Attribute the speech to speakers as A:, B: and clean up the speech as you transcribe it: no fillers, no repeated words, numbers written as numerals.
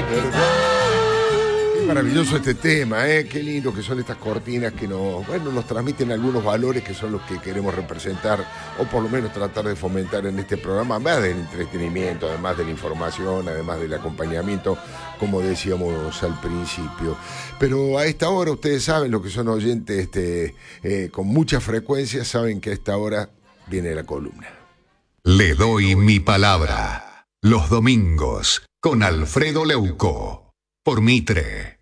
A: Qué maravilloso este tema, qué lindo que son estas cortinas que nos transmiten algunos valores que son los que queremos representar o por lo menos tratar de fomentar en este programa, además del entretenimiento, además de la información, además del acompañamiento, como decíamos al principio. Pero a esta hora ustedes saben, lo que son oyentes con mucha frecuencia, saben que a esta hora viene la columna.
B: Le doy mi palabra. Los domingos con Alfredo Leuco por Mitre.